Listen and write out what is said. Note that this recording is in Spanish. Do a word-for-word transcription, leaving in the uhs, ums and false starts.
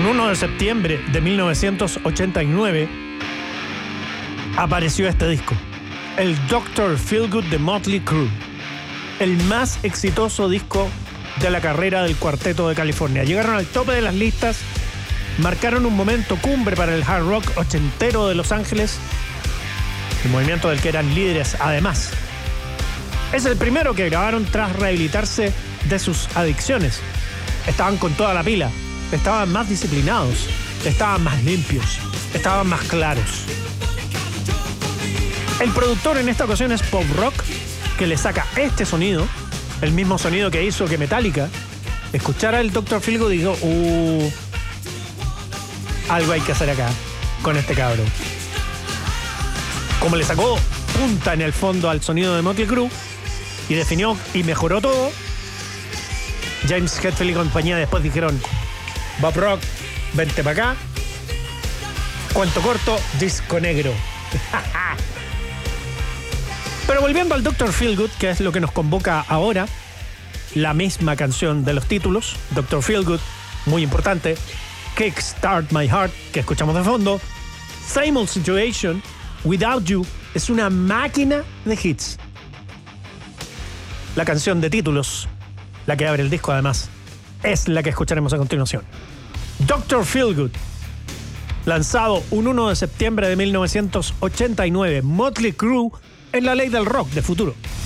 uno de septiembre de mil novecientos ochenta y nueve apareció este disco, el doctor Feelgood de Motley Crue, el más exitoso disco de la carrera del Cuarteto de California. Llegaron al tope de las listas, marcaron un momento cumbre para el hard rock ochentero de Los Ángeles, el movimiento del que eran líderes además. Es el primero que grabaron tras rehabilitarse de sus adicciones. Estaban con toda la pila, estaban más disciplinados, estaban más limpios, estaban más claros. El productor en esta ocasión es Pop Rock, que le saca este sonido, el mismo sonido que hizo que Metallica escuchara el doctor Feelgood y dijo, uh, algo hay que hacer acá con este cabro. Como le sacó punta en el fondo al sonido de Motley Crue y definió y mejoró todo, James Hetfield y compañía después dijeron, Bob Rock, vente para acá. Cuento corto, disco negro. Pero volviendo al doctor Feelgood, que es lo que nos convoca ahora, la misma canción de los títulos, doctor Feelgood, muy importante, Kickstart My Heart, que escuchamos de fondo, Same Old Situation, Without You, es una máquina de hits. La canción de títulos, la que abre el disco además, es la que escucharemos a continuación. doctor Feelgood, lanzado un uno de septiembre de mil novecientos ochenta y nueve, Motley Crue en la ley del rock de futuro.